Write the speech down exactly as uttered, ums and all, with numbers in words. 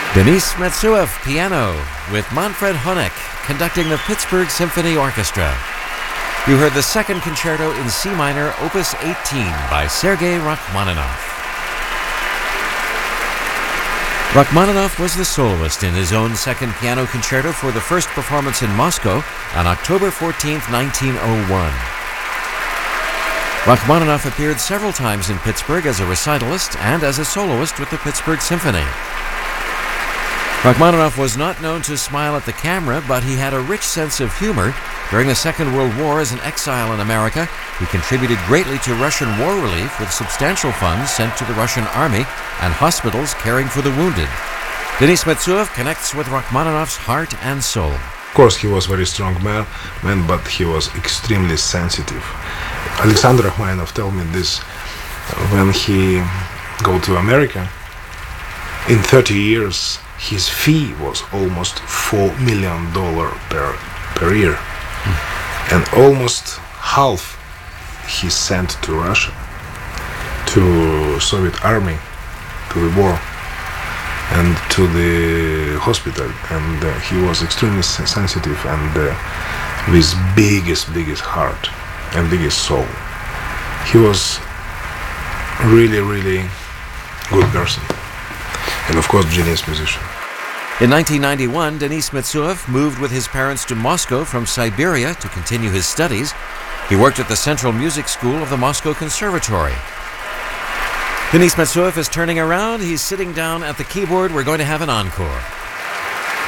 Denis Metsuev, piano, with Manfred Honeck conducting the Pittsburgh Symphony Orchestra. You heard the second concerto in C minor, Opus eighteen, by Sergei Rachmaninoff. Rachmaninoff was the soloist in his own second piano concerto for the first performance in Moscow on October fourteenth, nineteen oh one. Rachmaninoff appeared several times in Pittsburgh as a recitalist and as a soloist with the Pittsburgh Symphony. Rachmaninoff was not known to smile at the camera, but he had a rich sense of humor. During the Second World War as an exile in America, he contributed greatly to Russian war relief with substantial funds sent to the Russian army and hospitals caring for the wounded. Denis Metsuev connects with Rachmaninoff's heart and soul. Of course, he was a very strong man, man, but he was extremely sensitive. Alexander Rachmaninoff told me this when he go to America. In thirty years, his fee was almost four million dollars per, per year. Mm. And almost half he sent to Russia, to Soviet army, to the war, and to the hospital. And uh, he was extremely sensitive and uh, with biggest, biggest heart and biggest soul. He was really, really good person. And of course, genius musician. In nineteen ninety-one, Denis Metsuev moved with his parents to Moscow from Siberia to continue his studies. He worked at the Central Music School of the Moscow Conservatory. Denis Metsuev is turning around. He's sitting down at the keyboard. We're going to have an encore.